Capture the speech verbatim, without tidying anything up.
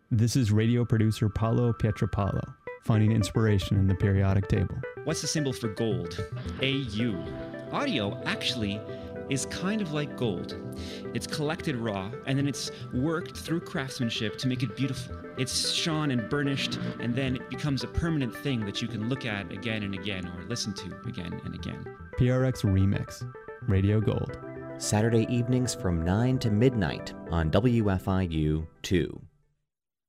This is radio producer Paolo Pietropalo, finding inspiration in the periodic table. What's the symbol for gold? A U. Audio actually is kind of like gold. It's collected raw, and then it's worked through craftsmanship to make it beautiful. It's shone and burnished, and then it becomes a permanent thing that you can look at again and again, or listen to again and again. P R X Remix, Radio Gold. Saturday evenings from nine to midnight on W F I U two.